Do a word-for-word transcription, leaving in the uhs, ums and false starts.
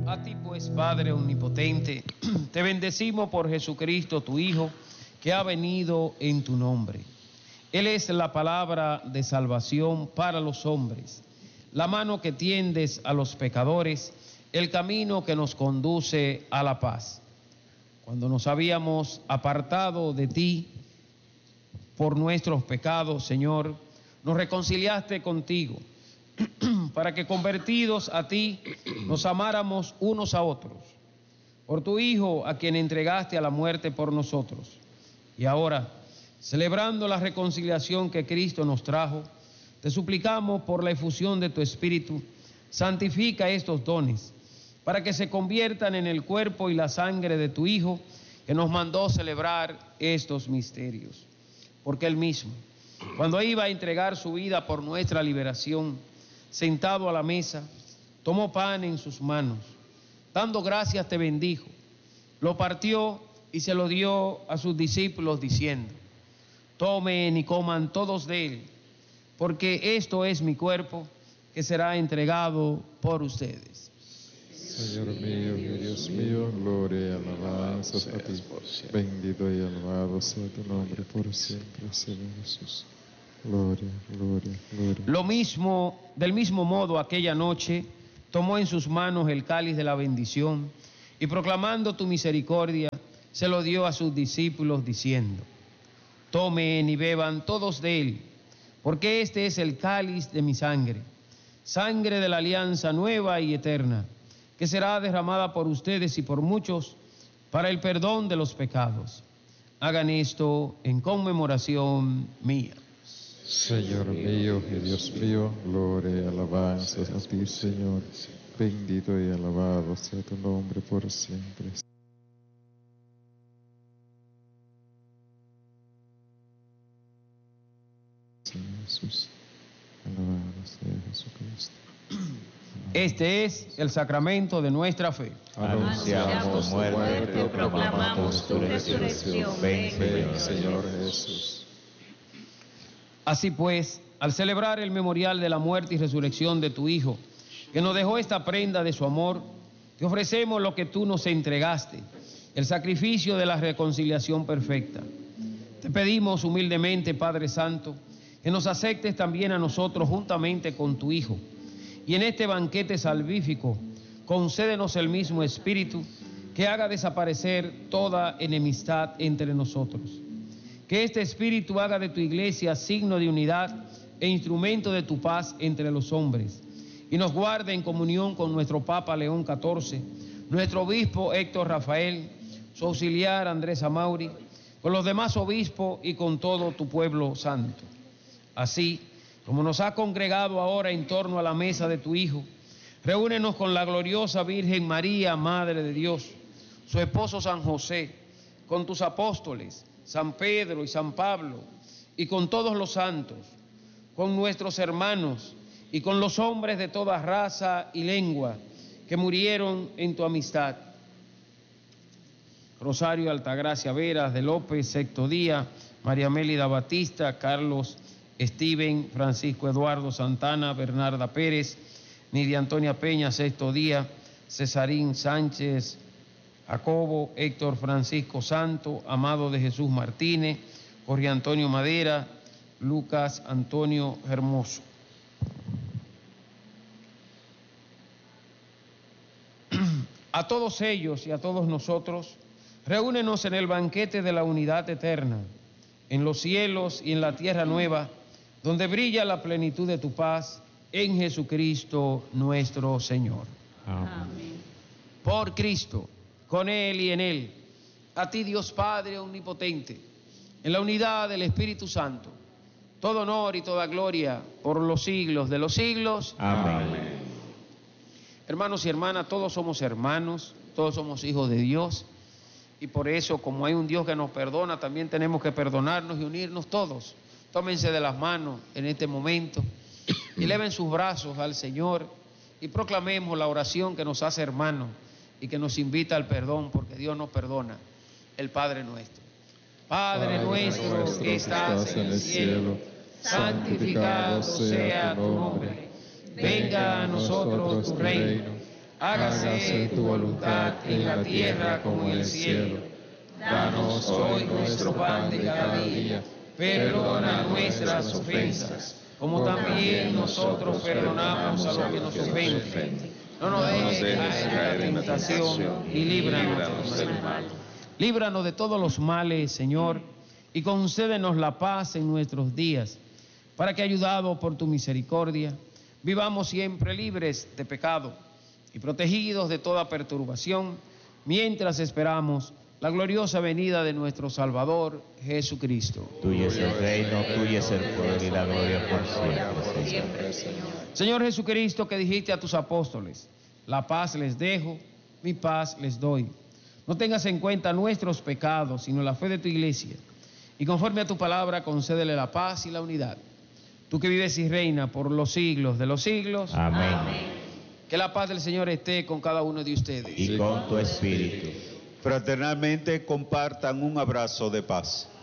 A ti pues, Padre omnipotente, te bendecimos por Jesucristo, tu Hijo, que ha venido en tu nombre. Él es la palabra de salvación para los hombres, la mano que tiendes a los pecadores, el camino que nos conduce a la paz. Cuando nos habíamos apartado de ti por nuestros pecados, Señor, nos reconciliaste contigo, para que convertidos a ti nos amáramos unos a otros, por tu Hijo a quien entregaste a la muerte por nosotros. Y ahora, celebrando la reconciliación que Cristo nos trajo, te suplicamos por la efusión de tu Espíritu, santifica estos dones, para que se conviertan en el cuerpo y la sangre de tu Hijo, que nos mandó celebrar estos misterios. Porque Él mismo, cuando iba a entregar su vida por nuestra liberación, sentado a la mesa, tomó pan en sus manos, dando gracias te bendijo, lo partió y se lo dio a sus discípulos diciendo: tomen y coman todos de él, porque esto es mi cuerpo que será entregado por ustedes. Señor mío y Dios mío, gloria y alabanzas a ti. Bendito y alabado sea tu nombre por siempre, Señor Jesús. Gloria, gloria, gloria. Lo mismo, del mismo modo, aquella noche tomó en sus manos el cáliz de la bendición y proclamando tu misericordia, se lo dio a sus discípulos diciendo: tomen y beban todos de él, porque este es el cáliz de mi sangre, sangre de la alianza nueva y eterna, que será derramada por ustedes y por muchos para el perdón de los pecados. Hagan esto en conmemoración mía. Señor mío y Dios mío, gloria y alabanzas a ti, Señor. Bendito y alabado sea tu nombre por siempre. Señor Jesús, alabado sea Jesucristo. Este es el sacramento de nuestra fe. Anunciamos tu muerte, proclamamos tu resurrección. Ven, Ven, Señor Jesús. Así pues, al celebrar el memorial de la muerte y resurrección de tu Hijo, que nos dejó esta prenda de su amor, te ofrecemos lo que tú nos entregaste, el sacrificio de la reconciliación perfecta. Te pedimos humildemente, Padre Santo, que nos aceptes también a nosotros juntamente con tu Hijo, y en este banquete salvífico, concédenos el mismo Espíritu que haga desaparecer toda enemistad entre nosotros. Que este Espíritu haga de tu Iglesia signo de unidad e instrumento de tu paz entre los hombres, y nos guarde en comunión con nuestro Papa León catorce, nuestro Obispo Héctor Rafael, su auxiliar Andrés Amauri, con los demás obispos y con todo tu pueblo santo. Así, como nos ha congregado ahora en torno a la mesa de tu Hijo, reúnenos con la gloriosa Virgen María, Madre de Dios, su esposo San José, con tus apóstoles, San Pedro y San Pablo, y con todos los santos, con nuestros hermanos y con los hombres de toda raza y lengua que murieron en tu amistad. Rosario Altagracia Veras de López, sexto día, María Mélida Batista, Carlos Steven, Francisco Eduardo Santana, Bernarda Pérez, Nidia Antonia Peña, sexto día, Cesarín Sánchez, Jacobo, Héctor Francisco Santo, Amado de Jesús Martínez, Jorge Antonio Madera, Lucas Antonio Hermoso. A todos ellos y a todos nosotros, reúnenos en el banquete de la unidad eterna, en los cielos y en la tierra nueva, donde brilla la plenitud de tu paz, en Jesucristo nuestro Señor. Amén. Por Cristo, con Él y en Él, a ti Dios Padre omnipotente, en la unidad del Espíritu Santo, todo honor y toda gloria por los siglos de los siglos. Amén. Hermanos y hermanas, todos somos hermanos, todos somos hijos de Dios, y por eso, como hay un Dios que nos perdona, también tenemos que perdonarnos y unirnos todos. Tómense de las manos en este momento y eleven sus brazos al Señor y proclamemos la oración que nos hace hermanos y que nos invita al perdón, porque Dios nos perdona, el Padre nuestro. Padre, Padre nuestro, nuestro que estás en el cielo, santificado sea tu nombre. Venga a nosotros tu reino. hágase tu voluntad en la tierra como en el cielo. Danos hoy nuestro pan de cada día. Perdona nuestras ofensas, como también nosotros perdonamos a los que nos ofenden. No nos dejes caer en la tentación y líbranos del mal. Líbranos de todos los males, Señor, y concédenos la paz en nuestros días, para que, ayudados por tu misericordia, vivamos siempre libres de pecado y protegidos de toda perturbación, mientras esperamos la gloriosa venida de nuestro Salvador, Jesucristo. Tuyo es el reino, tuyo es el poder y la gloria por siempre, Señor. Señor Jesucristo, que dijiste a tus apóstoles, la paz les dejo, mi paz les doy. No tengas en cuenta nuestros pecados, sino la fe de tu iglesia. Y conforme a tu palabra, concédele la paz y la unidad. Tú que vives y reinas por los siglos de los siglos. Amén. Que la paz del Señor esté con cada uno de ustedes. Y con tu espíritu. Fraternalmente compartan un abrazo de paz.